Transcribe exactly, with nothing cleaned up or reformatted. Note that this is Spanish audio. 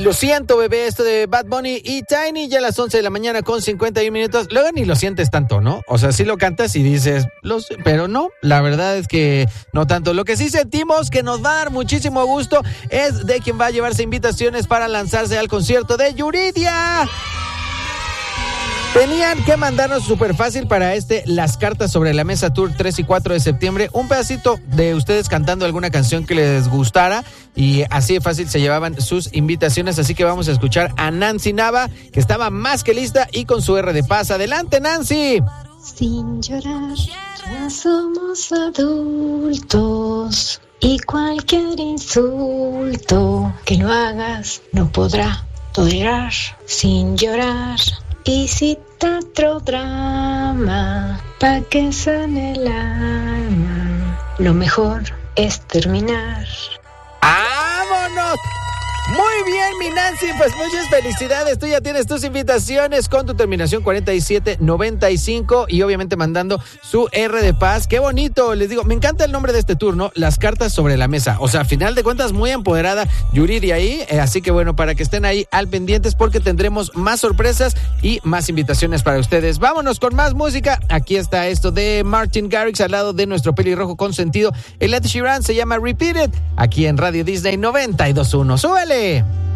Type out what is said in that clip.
Lo siento, bebé, esto de Bad Bunny y Tiny, ya a las once de la mañana con cincuenta y un minutos. Luego ni lo sientes tanto, ¿no? O sea, sí lo cantas y dices, lo sé, pero no, la verdad es que no tanto. Lo que sí sentimos que nos va a dar muchísimo gusto es de quien va a llevarse invitaciones para lanzarse al concierto de Yuridia. Tenían que mandarnos súper fácil para este Las Cartas sobre la Mesa Tour tres y cuatro de septiembre, un pedacito de ustedes cantando alguna canción que les gustara y así de fácil se llevaban sus invitaciones, así que vamos a escuchar a Nancy Nava, que estaba más que lista y con su R de paz. Adelante, Nancy. Sin llorar, ya somos adultos y cualquier insulto que no hagas no podrá tolerar. Sin llorar. Y si te otro drama, pa' que sane el alma, lo mejor es terminar. ¡Vámonos! Muy bien, mi Nancy, pues muchas felicidades. Tú ya tienes tus invitaciones con tu terminación cuarenta y siete noventa y cinco y obviamente mandando su R de paz. ¡Qué bonito! Les digo, me encanta el nombre de este turno, Las Cartas sobre la Mesa. O sea, a final de cuentas, muy empoderada Yuridia ahí. Eh, así que bueno, para que estén ahí al pendientes porque tendremos más sorpresas y más invitaciones para ustedes. Vámonos con más música. Aquí está esto de Martin Garrix al lado de nuestro pelirrojo consentido. El Ed Sheeran se llama Repeat It. Aquí en Radio Disney noventa y dos punto uno. ¡Súbele!